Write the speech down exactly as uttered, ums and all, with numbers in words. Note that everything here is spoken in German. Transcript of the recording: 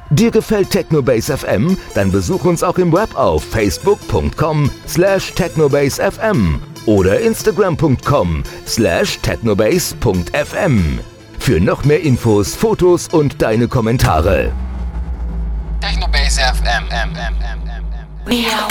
Dir gefällt Technobase F M? Dann besuch uns auch im Web auf facebook punkt com slash technobase f m oder instagram punkt com slash technobase punkt f m für noch mehr Infos, Fotos und deine Kommentare. Technobase F M.